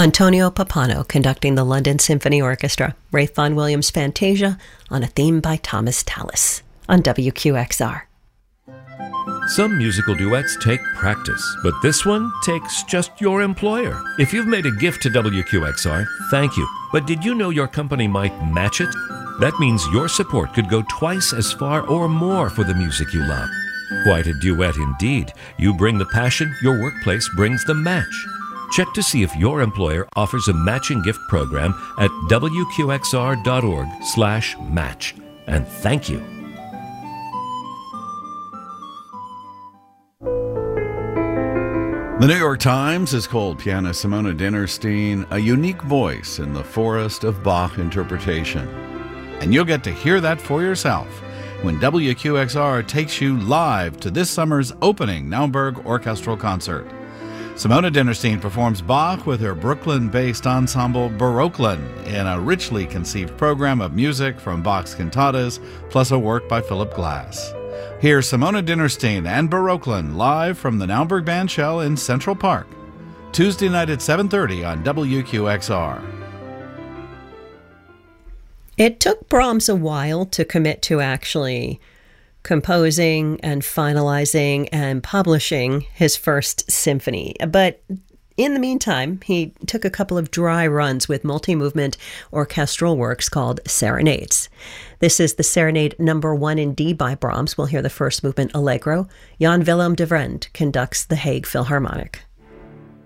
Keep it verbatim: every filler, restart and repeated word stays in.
Antonio Pappano conducting the London Symphony Orchestra, Ralph Vaughan Williams' Fantasia on a theme by Thomas Tallis on W Q X R. Some musical duets take practice, but this one takes just your employer. If you've made a gift to W Q X R, thank you. But did you know your company might match it? That means your support could go twice as far or more for the music you love. Quite a duet indeed. You bring the passion, your workplace brings the match. Check to see if your employer offers a matching gift program at W Q X R dot org slash match. And thank you. The New York Times has called pianist Simona Dinnerstein a unique voice in the forest of Bach interpretation. And you'll get to hear that for yourself when W Q X R takes you live to this summer's opening Naumburg Orchestral Concert. Simona Dinnerstein performs Bach with her Brooklyn-based ensemble Baroqueland in a richly conceived program of music from Bach's cantatas, plus a work by Philip Glass. Here's Simona Dinnerstein and Baroqueland live from the Naumburg Bandshell in Central Park, Tuesday night at seven thirty on W Q X R. It took Brahms a while to commit to actually composing and finalizing and publishing his first symphony. But in the meantime, he took a couple of dry runs with multi-movement orchestral works called serenades. This is the Serenade Number One in D by Brahms. We'll hear the first movement Allegro. Jan Willem de Vrend conducts the Hague Philharmonic.